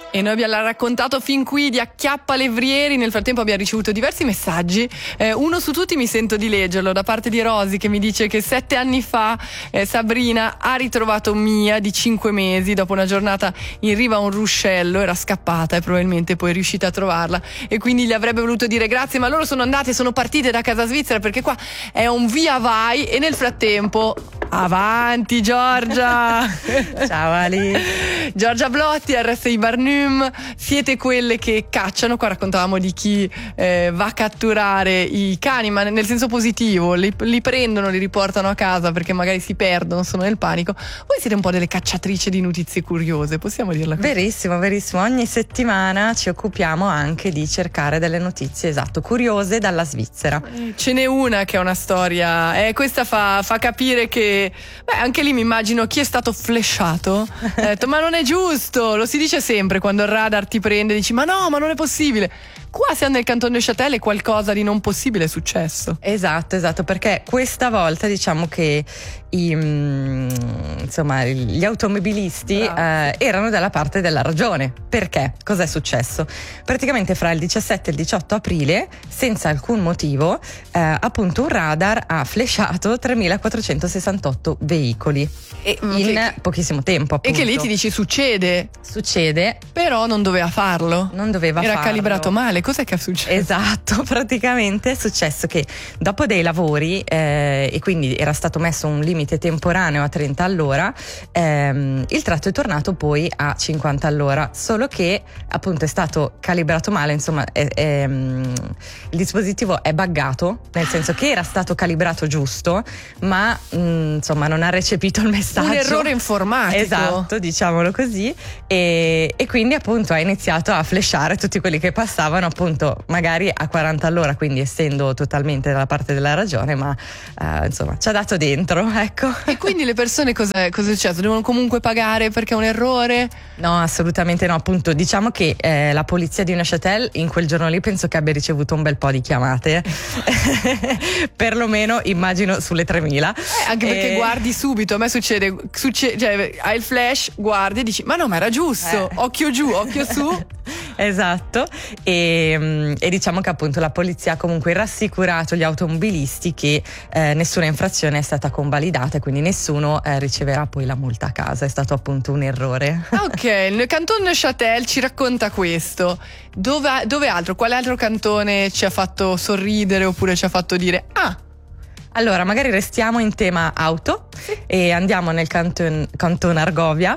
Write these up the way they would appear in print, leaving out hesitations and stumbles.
E noi abbiamo raccontato fin qui di acchiappalevrieri. Nel frattempo abbiamo ricevuto diversi messaggi, uno su tutti mi sento di leggerlo, da parte di Rosy, che mi dice che 7 anni fa Sabrina ha ritrovato Mia di 5 mesi dopo una giornata in riva a un ruscello, era scappata e probabilmente poi è riuscita a trovarla, e quindi gli avrebbe voluto dire grazie, ma loro sono partite da casa svizzera, perché qua è un via vai. E nel frattempo avanti Giorgia. Ciao Ali. Giorgia Blotti, RSI Barnum. Siete quelle che cacciano. Qua raccontavamo di chi va a catturare i cani, ma nel senso positivo, li prendono, li riportano a casa perché magari si perdono, sono nel panico. Voi siete un po' delle cacciatrici di notizie curiose, possiamo dirla così? Verissimo, verissimo. Ogni settimana ci occupiamo anche di cercare delle notizie, esatto, curiose dalla Svizzera. Ce n'è una che è una storia, questa fa capire che anche lì mi immagino chi è stato flashato ha detto ma non è giusto, lo si dice sempre quando il radar ti prende, dici ma no, ma non è possibile. Qua siamo nel Canton de Châtel e qualcosa di non possibile è successo. Esatto, perché questa volta diciamo che gli automobilisti erano dalla parte della ragione. Perché? Cos'è successo? Praticamente fra il 17 e il 18 aprile, senza alcun motivo, appunto un radar ha flashato 3468 veicoli in pochissimo tempo, appunto. E che lì ti dici succede, però non doveva farlo. Era calibrato male. Cos'è che è successo? Esatto, praticamente è successo che dopo dei lavori e quindi era stato messo un limite temporaneo a 30 all'ora, il tratto è tornato poi a 50 all'ora, solo che appunto è stato calibrato male, insomma il dispositivo è buggato, nel senso che era stato calibrato giusto, ma insomma non ha recepito il messaggio. Un errore informatico. Esatto, diciamolo così, e quindi appunto ha iniziato a flashare tutti quelli che passavano appunto magari a 40 all'ora, quindi essendo totalmente dalla parte della ragione, ma insomma ci ha dato dentro, ecco. E quindi le persone cosa è successo? Devono comunque pagare perché è un errore? No, assolutamente no, appunto diciamo che la polizia di Neuchâtel in quel giorno lì penso che abbia ricevuto un bel po' di chiamate perlomeno immagino sulle 3000, anche perché guardi subito, a me succede cioè hai il flash, guardi e dici ma no, ma era giusto, occhio giù, occhio su. Esatto, e diciamo che appunto la polizia ha comunque rassicurato gli automobilisti che nessuna infrazione è stata convalidata e quindi nessuno riceverà poi la multa a casa, è stato appunto un errore. Ok, il Canton de Châtel ci racconta questo. Dove altro? Quale altro cantone ci ha fatto sorridere oppure ci ha fatto dire allora, magari restiamo in tema auto e andiamo nel Canton Argovia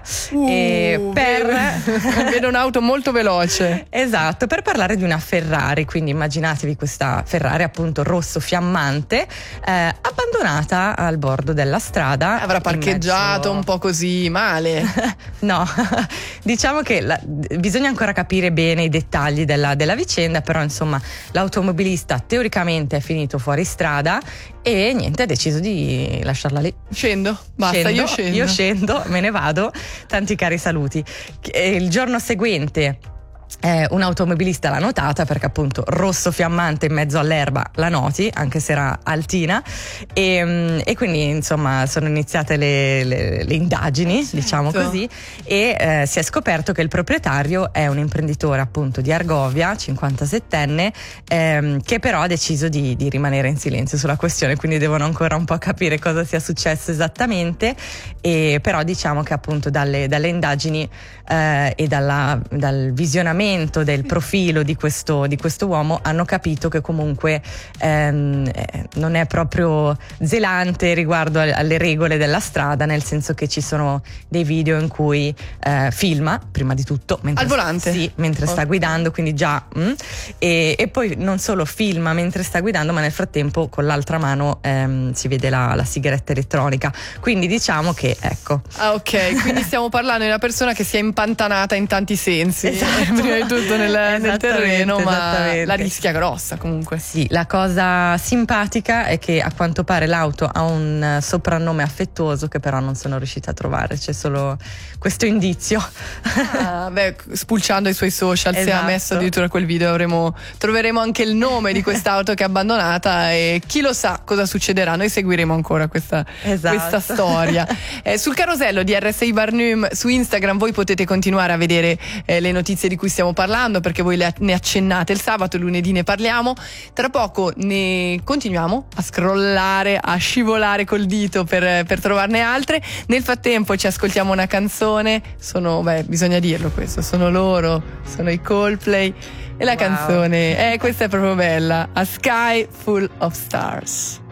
vedo un'auto molto veloce. Esatto, per parlare di una Ferrari, quindi immaginatevi questa Ferrari appunto rosso fiammante abbandonata al bordo della strada. Avrà parcheggiato un po' così male. No, diciamo che bisogna ancora capire bene i dettagli della vicenda, però insomma l'automobilista teoricamente è finito fuori strada e niente, ha deciso di lasciarla lì. Io scendo, me ne vado, tanti cari saluti. Il giorno seguente un automobilista l'ha notata, perché appunto rosso fiammante in mezzo all'erba la noti, anche se era altina, e quindi insomma sono iniziate le indagini, diciamo così, e si è scoperto che il proprietario è un imprenditore appunto di Argovia, 57enne, che però ha deciso di rimanere in silenzio sulla questione, quindi devono ancora un po' capire cosa sia successo esattamente, e però diciamo che appunto dalle indagini e dal visionamento del profilo di questo uomo hanno capito che comunque non è proprio zelante riguardo alle regole della strada, nel senso che ci sono dei video in cui filma prima di tutto al volante, mentre sta guidando, quindi già e poi non solo filma mentre sta guidando, ma nel frattempo con l'altra mano si vede la sigaretta elettronica, quindi diciamo che ecco. Ok, quindi stiamo parlando di una persona che si è impantanata in tanti sensi. Esatto. prima di tutto nel terreno, ma la rischia grossa comunque. Sì, la cosa simpatica è che a quanto pare l'auto ha un soprannome affettuoso che però non sono riuscita a trovare, c'è solo questo indizio. Spulciando i suoi social, se ha messo addirittura quel video, troveremo anche il nome di quest'auto che è abbandonata e chi lo sa cosa succederà. Noi seguiremo ancora questa storia. Sul carosello di RSI Barnum su Instagram voi potete continuare a vedere le notizie di cui stiamo parlando, perché voi ne accennate il sabato, lunedì ne parliamo. Tra poco ne continuiamo a scrollare, a scivolare col dito per trovarne altre. Nel frattempo ci ascoltiamo una canzone, bisogna dirlo questo, sono loro, sono i Coldplay e la canzone, questa è proprio bella, A Sky Full of Stars.